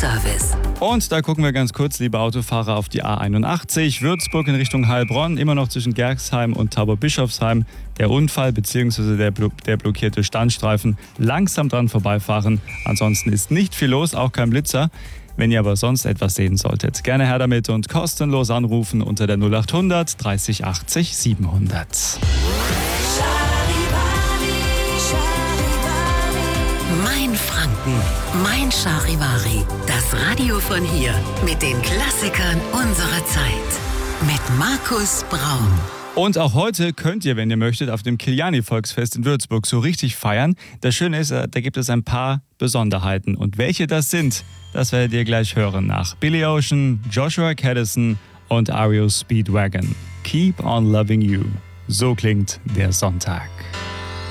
Service. Und da gucken wir ganz kurz, liebe Autofahrer, auf die A81, Würzburg in Richtung Heilbronn, immer noch zwischen Gerxheim und Tauberbischofsheim. Der Unfall bzw. der blockierte Standstreifen, langsam dran vorbeifahren. Ansonsten ist nicht viel los, auch kein Blitzer. Wenn ihr aber sonst etwas sehen solltet, gerne her damit und kostenlos anrufen unter der 0800 30 80 700. Mein Franken, mein Charivari. Das Radio von hier mit den Klassikern unserer Zeit. Mit Markus Braun. Und auch heute könnt ihr, wenn ihr möchtet, auf dem Kiliani-Volksfest in Würzburg so richtig feiern. Das Schöne ist, da gibt es ein paar Besonderheiten. Und welche das sind, das werdet ihr gleich hören nach Billy Ocean, Joshua Caddison und REO Speedwagon. Keep on loving you. So klingt der Sonntag.